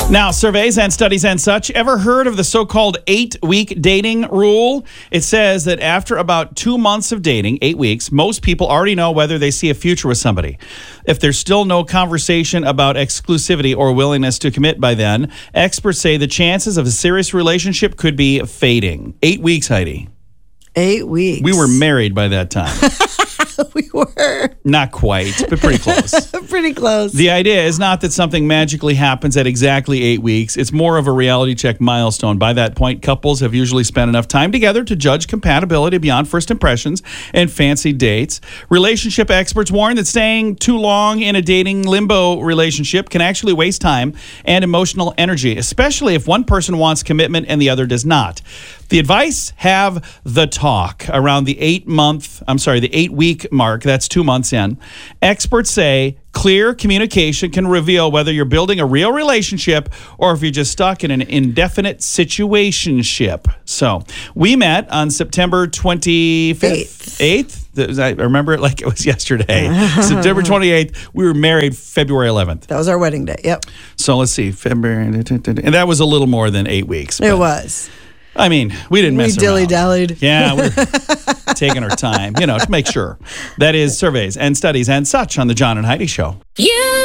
Now, surveys and studies and such, ever heard of the so-called 8-week dating rule? It says that after about 2 months of dating, 8 weeks, most people already know whether they see a future with somebody. If there's still no conversation about exclusivity or willingness to commit by then, experts say the chances of a serious relationship could be fading. 8 weeks, Heidi. 8 weeks. We were married by that time. We were. Not quite, but pretty close. Pretty close. The idea is not that something magically happens at exactly 8 weeks. It's more of a reality check milestone. By that point, couples have usually spent enough time together to judge compatibility beyond first impressions and fancy dates. Relationship experts warn that staying too long in a dating limbo relationship can actually waste time and emotional energy, especially if one person wants commitment and the other does not. The advice: have the talk around the 8-week mark. That's 2 months in. Experts say clear communication can reveal whether you're building a real relationship or if you're just stuck in an indefinite situationship. So we met on September 25th. 8th? I remember it like it was yesterday. September 28th. We were married February 11th. That was our wedding day. Yep. So let's see. February. And that was a little more than 8 weeks. It was. I mean, we didn't mess around. We dilly-dallied. Yeah, we're taking our time, to make sure. That is surveys and studies and such on the John and Heidi Show.